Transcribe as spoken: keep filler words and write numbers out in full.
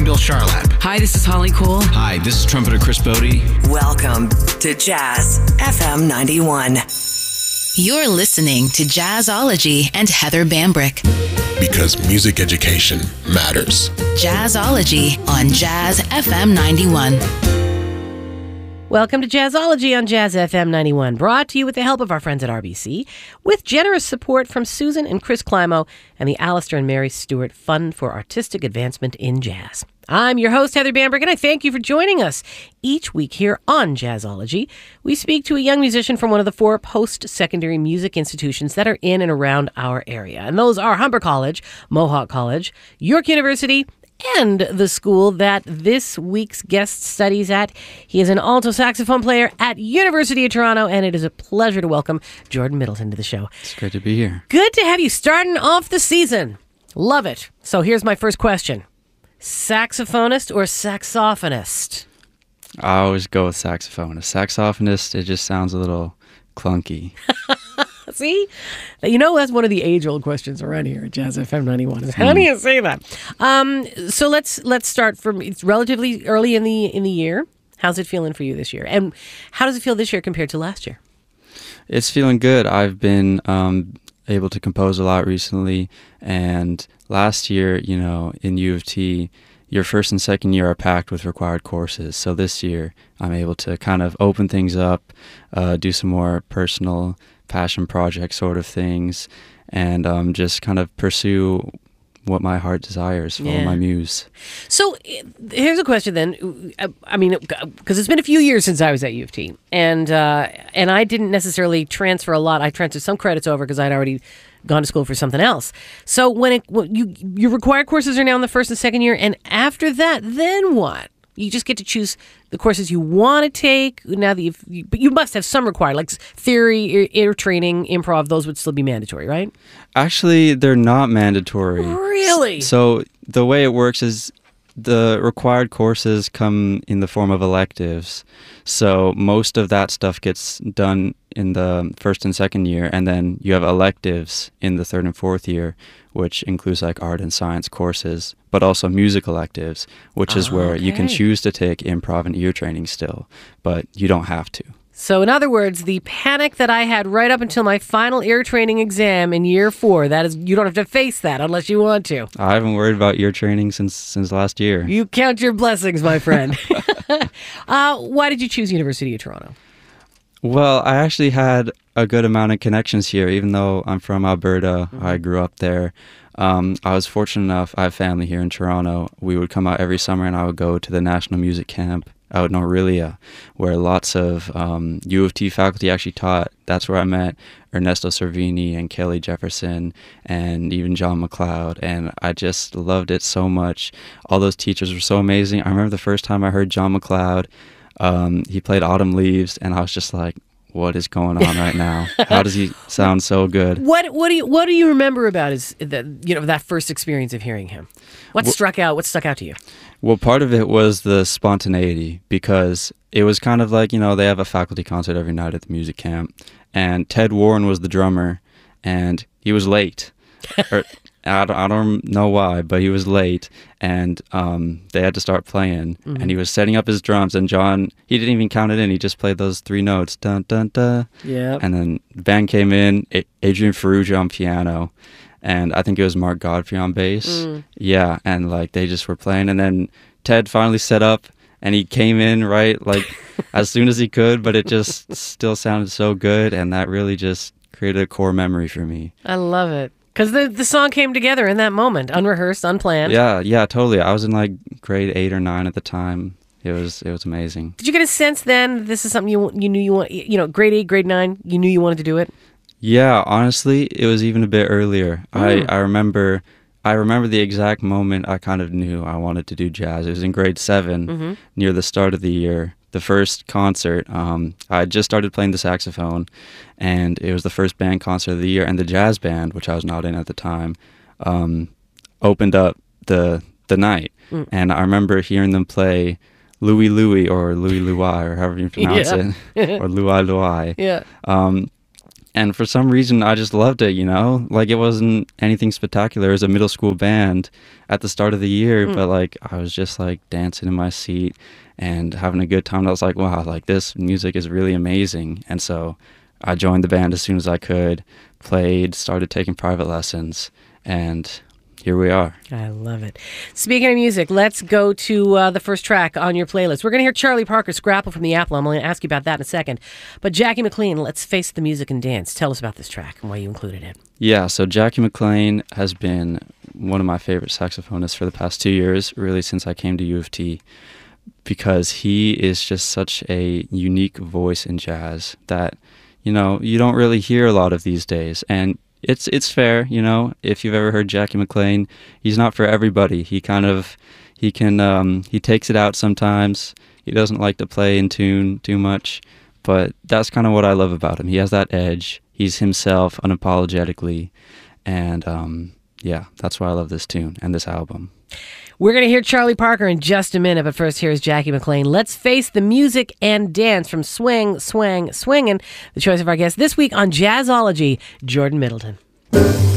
Bill Charlap. Hi, this is Holly Cole. Hi, this is trumpeter Chris Bodie. Welcome to Jazz F M ninety-one. You're listening to Jazzology and Heather Bambrick. Because music education matters. Jazzology on Jazz F M ninety-one. Welcome to Jazzology on Jazz F M ninety-one, brought to you with the help of our friends at R B C, with generous support from Susan and Chris Climo and the Alistair and Mary Stewart Fund for Artistic Advancement in Jazz. I'm your host, Heather Bambrick, and I thank you for joining us. Each week here on Jazzology, we speak to a young musician from one of the four post-secondary music institutions that are in and around our area. And those are Humber College, Mohawk College, York University, and the school that this week's guest studies at. He is an alto saxophone player at University of Toronto, and it is a pleasure to welcome Jordan Middleton to the show. It's great to be here. Good to have you starting off the season. Love it. So here's my first question. Saxophonist or saxophonist? I always go with saxophonist. Saxophonist, it just sounds a little clunky. See? You know, that's one of the age-old questions around here at Jazz F M ninety-one. Is how do you say that? Um, so let's let's start from, it's relatively early in the in the year. How's it feeling for you this year? And how does it feel this year compared to last year? It's feeling good. I've been um, able to compose a lot recently. And last year, you know, in U of T, your first and second year are packed with required courses. So this year, I'm able to kind of open things up, uh, do some more personal passion project sort of things, and um, just kind of pursue what my heart desires, follow Yeah. my muse. So here's a question then. I mean, because it's been a few years since I was at U of T, and uh, and I didn't necessarily transfer a lot. I transferred some credits over because I'd already gone to school for something else. So when it when you your required courses are now in the first and second year, and after that, then what? You just get to choose the courses you want to take. Now that you've, you, but you must have some required, like theory, ear, ear training, improv. Those would still be mandatory, right? Actually, they're not mandatory. Really? So the way it works is the required courses come in the form of electives. So most of that stuff gets done in the first and second year, and then you have electives in the third and fourth year, which includes like art and science courses, but also music electives, which is Oh, where you can okay. choose to take improv and ear training still, but you don't have to. So in other words, the panic that I had right up until my final ear training exam in year four, that is, you don't have to face that unless you want to. I haven't worried about ear training since since last year. You count your blessings, my friend. uh, why did you choose University of Toronto? Well, I actually had a good amount of connections here, even though I'm from Alberta. Mm-hmm. I grew up there. Um, I was fortunate enough, I have family here in Toronto. We would come out every summer and I would go to the National Music Camp out in Orillia, where lots of um, U of T faculty actually taught. That's where I met Ernesto Cervini and Kelly Jefferson and even John McLeod, and I just loved it so much. All those teachers were so amazing. I remember the first time I heard John McLeod, um, he played Autumn Leaves, and I was just like, what is going on right now? How does he sound so good? What what do you what do you remember about his that you know that first experience of hearing him? What Well- struck out? What stuck out to you? Well, part of it was the spontaneity, because it was kind of like, you know, they have a faculty concert every night at the music camp, and Ted Warren was the drummer, and he was late. or, I, don't, I don't know why, but he was late, and um, they had to start playing, Mm-hmm. and he was setting up his drums, and John, he didn't even count it in. He just played those three notes, dun, dun, dun. Yeah. And then the band came in, A- Adrian Ferrugia on piano, and I think it was Mark Godfrey on bass. Mm. Yeah, and like they just were playing, and then Ted finally set up, and he came in right like as soon as he could, but it just still sounded so good, and that really just created a core memory for me. I love it. Because the, the song came together in that moment, unrehearsed, unplanned. Yeah, yeah, totally. I was in like grade eight or nine at the time. It was it was amazing. Did you get a sense then that this is something you you knew you want? You know, grade eight, grade nine, you knew you wanted to do it? Yeah, honestly, it was even a bit earlier. Mm. I, I remember I remember the exact moment I kind of knew I wanted to do jazz. It was in grade seven, Mm-hmm. near the start of the year. The first concert, um, I had just started playing the saxophone, and it was the first band concert of the year, and the jazz band, which I was not in at the time, um, opened up the the night. Mm. And I remember hearing them play Louie Louie, or Louie Louie, or however you pronounce Yeah. it, or Louie Louie. Yeah. Um, and for some reason I just loved it, you know? Like, it wasn't anything spectacular. It was a middle school band at the start of the year, mm. but like I was just like dancing in my seat and having a good time. I was like, wow, like this music is really amazing. And so I joined the band as soon as I could, played, started taking private lessons, and here we are. I love it. Speaking of music, let's go to uh, the first track on your playlist. We're going to hear Charlie Parker, Scrapple from the Apple. I'm going to ask you about that in a second. But Jackie McLean, let's face the music and dance. Tell us about this track and why you included it. Yeah, so Jackie McLean has been one of my favorite saxophonists for the past two years, really since I came to U of T, because he is just such a unique voice in jazz that, you know, you don't really hear a lot of these days. And It's it's fair, you know. If you've ever heard Jackie McLean, he's not for everybody. He kind of he can um, he takes it out sometimes. He doesn't like to play in tune too much, but that's kind of what I love about him. He has that edge. He's himself unapologetically, and um, yeah, that's why I love this tune and this album. We're going to hear Charlie Parker in just a minute, but first here's Jackie McLean. Let's face the music and dance from Swing, Swang, Swingin', the choice of our guest this week on Jazzology, Jordan Middleton.